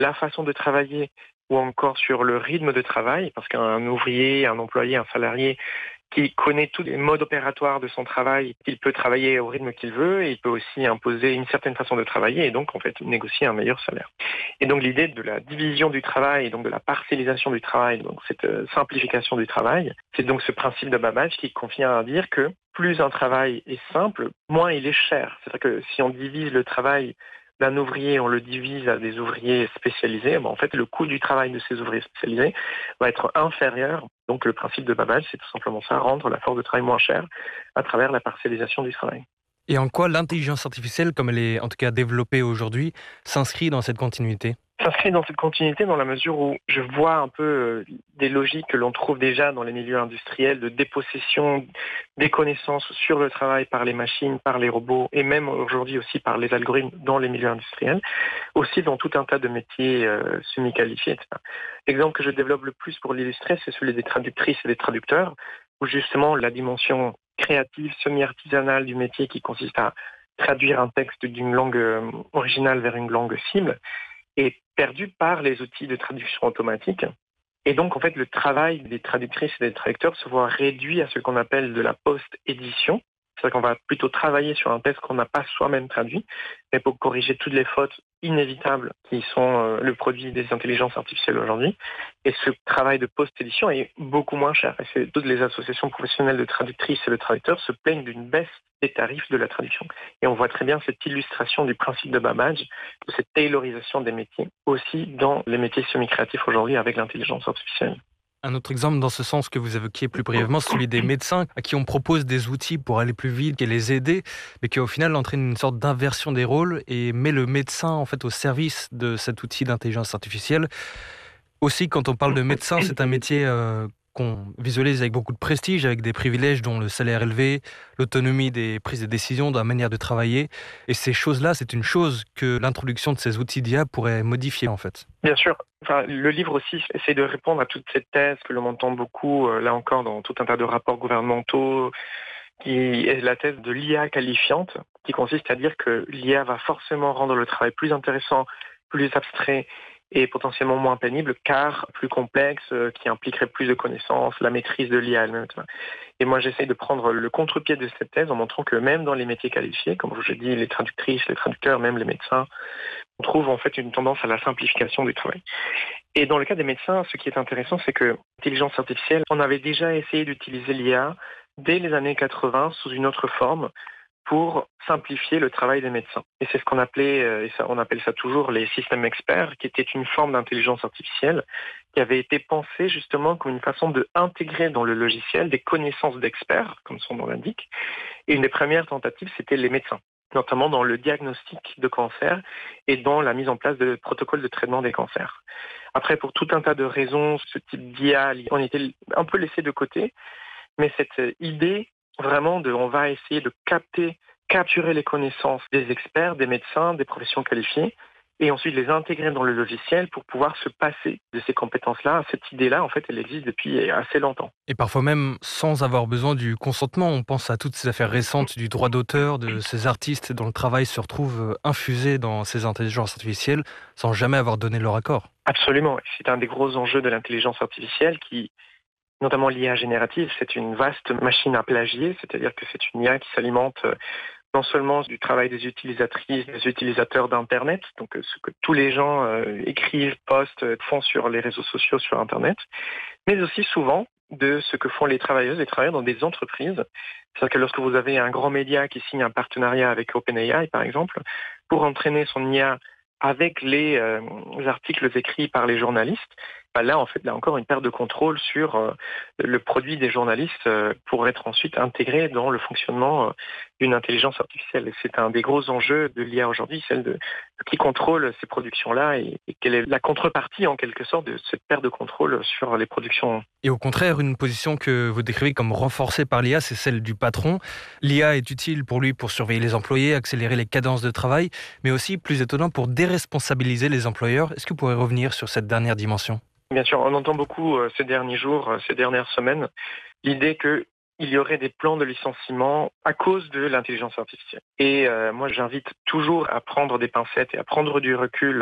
la façon de travailler ou encore sur le rythme de travail, parce qu'un ouvrier, un employé, un salarié qui connaît tous les modes opératoires de son travail, il peut travailler au rythme qu'il veut et il peut aussi imposer une certaine façon de travailler et donc en fait négocier un meilleur salaire. Et donc l'idée de la division du travail et donc de la parcellisation du travail, donc cette simplification du travail, c'est donc ce principe de Babbage qui convient à dire que plus un travail est simple, moins il est cher. C'est-à-dire que si on divise le travail d'un ouvrier, on le divise à des ouvriers spécialisés, en fait, le coût du travail de ces ouvriers spécialisés va être inférieur. Donc, le principe de Babbage, c'est tout simplement ça, rendre la force de travail moins chère à travers la parcellisation du travail. Et en quoi l'intelligence artificielle, comme elle est en tout cas développée aujourd'hui, s'inscrit dans cette continuité? S'inscrit dans cette continuité dans la mesure où je vois un peu des logiques que l'on trouve déjà dans les milieux industriels de dépossession des connaissances sur le travail par les machines, par les robots et même aujourd'hui aussi par les algorithmes dans les milieux industriels, aussi dans tout un tas de métiers semi-qualifiés, etc. L'exemple que je développe le plus pour l'illustrer, c'est celui des traductrices et des traducteurs, où justement la dimension créative, semi-artisanale du métier qui consiste à traduire un texte d'une langue originale vers une langue cible, est perdu par les outils de traduction automatique. Et donc, en fait, le travail des traductrices et des traducteurs se voit réduit à ce qu'on appelle de la post-édition. C'est-à-dire qu'on va plutôt travailler sur un texte qu'on n'a pas soi-même traduit, mais pour corriger toutes les fautes inévitables qui sont le produit des intelligences artificielles aujourd'hui. Et ce travail de post-édition est beaucoup moins cher. Et c'est toutes les associations professionnelles de traductrices et de traducteurs se plaignent d'une baisse des tarifs de la traduction. Et on voit très bien cette illustration du principe de Babbage, de cette taylorisation des métiers, aussi dans les métiers semi-créatifs aujourd'hui avec l'intelligence artificielle. Un autre exemple dans ce sens que vous évoquiez plus brièvement, celui des médecins à qui on propose des outils pour aller plus vite et les aider, mais qui au final entraîne une sorte d'inversion des rôles et met le médecin en fait au service de cet outil d'intelligence artificielle. Aussi, quand on parle de médecin, c'est un métier qu'on visualise avec beaucoup de prestige, avec des privilèges dont le salaire élevé, l'autonomie des prises de décision, de la manière de travailler. Et ces choses-là, c'est une chose que l'introduction de ces outils d'IA pourrait modifier en fait. Bien sûr. Enfin, le livre aussi essaie de répondre à toute cette thèse que l'on entend beaucoup, là encore, dans tout un tas de rapports gouvernementaux, qui est la thèse de l'IA qualifiante, qui consiste à dire que l'IA va forcément rendre le travail plus intéressant, plus abstrait et potentiellement moins pénible, car plus complexe, qui impliquerait plus de connaissances, la maîtrise de l'IA elle-même. Tu vois. Et moi, j'essaie de prendre le contre-pied de cette thèse en montrant que même dans les métiers qualifiés, comme je dis, les traductrices, les traducteurs, même les médecins, on trouve en fait une tendance à la simplification du travail. Et dans le cas des médecins, ce qui est intéressant, c'est que l'intelligence artificielle, on avait déjà essayé d'utiliser l'IA dès les années 80 sous une autre forme pour simplifier le travail des médecins. Et c'est ce qu'on appelait, on appelle ça toujours les systèmes experts, qui était une forme d'intelligence artificielle qui avait été pensée justement comme une façon de intégrer dans le logiciel des connaissances d'experts, comme son nom l'indique. Et une des premières tentatives, c'était les médecins, notamment dans le diagnostic de cancer et dans la mise en place de protocoles de traitement des cancers. Après, pour tout un tas de raisons, ce type d'IA, on était un peu laissé de côté, mais cette idée vraiment on va essayer de capturer les connaissances des experts, des médecins, des professions qualifiées, et ensuite les intégrer dans le logiciel pour pouvoir se passer de ces compétences-là. Cette idée-là, en fait, elle existe depuis assez longtemps. Et parfois même sans avoir besoin du consentement. On pense à toutes ces affaires récentes du droit d'auteur, de ces artistes dont le travail se retrouve infusé dans ces intelligences artificielles sans jamais avoir donné leur accord. Absolument. C'est un des gros enjeux de l'intelligence artificielle qui, notamment l'IA générative, c'est une vaste machine à plagier, c'est-à-dire que c'est une IA qui s'alimente non seulement du travail des utilisatrices, des utilisateurs d'Internet, donc ce que tous les gens écrivent, postent, font sur les réseaux sociaux, sur Internet, mais aussi souvent de ce que font les travailleuses et travailleurs dans des entreprises. C'est-à-dire que lorsque vous avez un grand média qui signe un partenariat avec OpenAI, par exemple, pour entraîner son IA avec les articles écrits par les journalistes, là, en fait, là encore, une perte de contrôle sur le produit des journalistes pour être ensuite intégré dans le fonctionnement d'une intelligence artificielle. Et c'est un des gros enjeux de l'IA aujourd'hui, celle de qui contrôle ces productions-là et quelle est la contrepartie, en quelque sorte, de cette perte de contrôle sur les productions. Et au contraire, une position que vous décrivez comme renforcée par l'IA, c'est celle du patron. L'IA est utile pour lui pour surveiller les employés, accélérer les cadences de travail, mais aussi, plus étonnant, pour déresponsabiliser les employeurs. Est-ce que vous pourrez revenir sur cette dernière dimension ? Bien sûr, on entend beaucoup ces derniers jours, ces dernières semaines, l'idée qu'il y aurait des plans de licenciement à cause de l'intelligence artificielle. Et moi, j'invite toujours à prendre des pincettes et à prendre du recul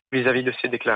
vis-à-vis de ces déclarations.